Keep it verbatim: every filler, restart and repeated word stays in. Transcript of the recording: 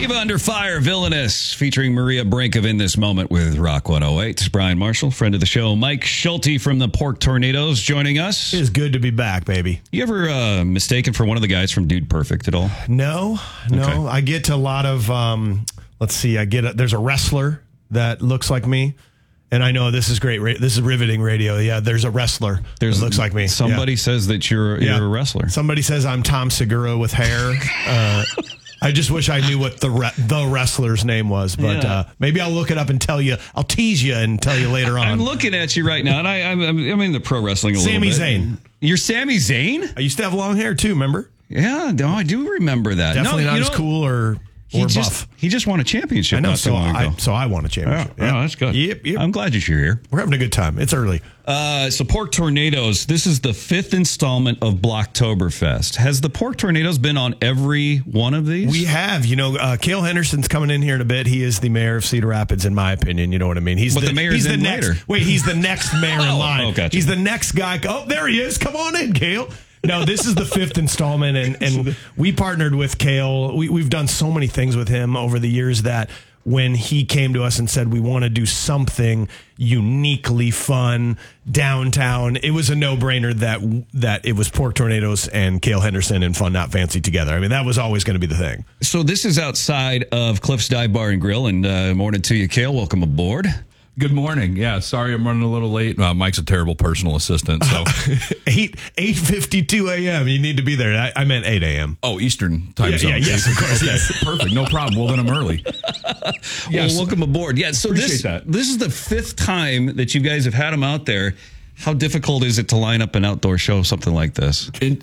Diva Under Fire, Villainous, featuring Maria Brinkham in this moment with Rock one oh eight. Brian Marshall, friend of the show. Mike Schulte from the Pork Tornadoes joining us. It is good to be back, baby. You ever uh, mistaken for one of the guys from Dude Perfect at all? No, no. Okay. I get a lot of, um, let's see, I get a, there's a wrestler that looks like me. And I know this is great. Ra- this is riveting radio. Yeah, there's a wrestler There's that looks like me. Somebody yeah. says that you're, you're Yeah. a wrestler. Somebody says I'm Tom Segura with hair. Uh, I just wish I knew what the re- the wrestler's name was, but Yeah. uh, maybe I'll look it up and tell you. I'll tease you and tell you later on. I'm looking at you right now, and I, I'm, I'm in the pro wrestling a Sami little bit. Zayn. You're Sami Zayn? I used to have long hair too. Remember? Yeah, no, I do remember that. Definitely no, not you as know, cool or He or just, buff. he just won a championship I know. not So too long ago. I so I won a Yeah, championship. yeah, that's good. Yep, yep. I'm glad that you're here. We're having a good time. It's early. Uh, so Pork Tornadoes, this is the fifth installment of Blocktoberfest. Has the Pork Tornadoes been on every one of these? We have, you know, uh, Cale Henderson's coming in here in a bit. He is the mayor of Cedar Rapids, in my opinion. You know what I mean? He's But the mayor's he's the in next. later. Wait, he's the next mayor Oh, in line. oh, gotcha. He's the next guy. Oh, there he is. Come on in, Cale. No, this is the fifth installment, and, and we partnered with Cale. We, we've done so many things with him over the years that when he came to us and said we want to do something uniquely fun downtown, it was a no-brainer that that it was Pork Tornadoes and Cale Henderson and Fun Not Fancy together. I mean, that was always going to be the thing. So this is outside of Cliff's Dive Bar and Grill, and uh, morning to you, Cale. Welcome aboard. Good morning. Yeah, sorry I'm running a little late. Uh, Mike's a terrible personal assistant. So, eight eight fifty two a.m. You need to be there. I, I meant eight a.m. oh, Eastern time Yeah, zone. yeah, yes, of course, Okay, yes. perfect. No problem. Well, then I'm early. Yes. Well, welcome aboard. Yeah, so this Appreciate that. this is the fifth time that you guys have had them out there. How difficult is it to line up an outdoor show, something like this? In,